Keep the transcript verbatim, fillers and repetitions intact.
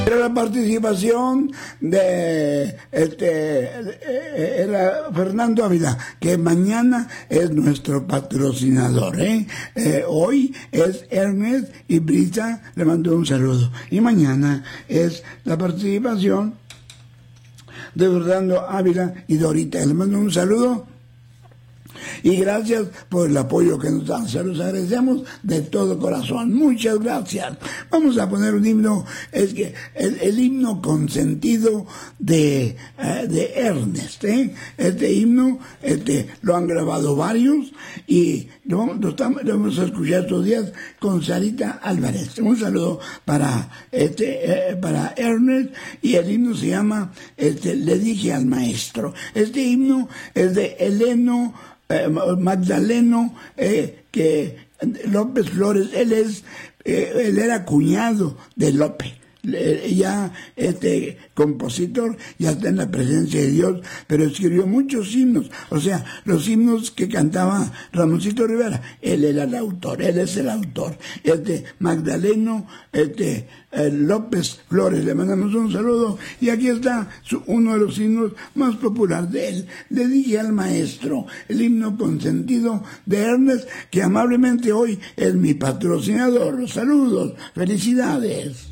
Era la participación de este era Fernando Ávila, que mañana es nuestro patrocinador, ¿eh? Eh, hoy es Ernest y Brita, le mando un saludo. Y mañana es la participación de Fernando Ávila y Dorita. Le mando un saludo. Y gracias por el apoyo que nos dan. Se los agradecemos de todo corazón. Muchas gracias. Vamos a poner un himno, es que el, el himno consentido de, eh, de Ernest. ¿eh? Este himno este, lo han grabado varios y lo, lo, estamos, lo vamos a escuchar estos días con Sarita Álvarez. Un saludo para, este, eh, para Ernest, y el himno se llama este, Le dije al maestro. Este himno es de Eleno Eh, Magdaleno eh, que López Flores. Él es eh, él era cuñado de López. Eh, ya este compositor, ya está en la presencia de Dios, pero escribió muchos himnos, o sea, los himnos que cantaba Ramoncito Rivera, él era el autor, él es el autor. Este Magdaleno este eh, López Flores, le mandamos un saludo, y aquí está su, uno de los himnos más populares de él. Le dije al maestro, el himno consentido de Ernest, que amablemente hoy es mi patrocinador. Saludos, felicidades.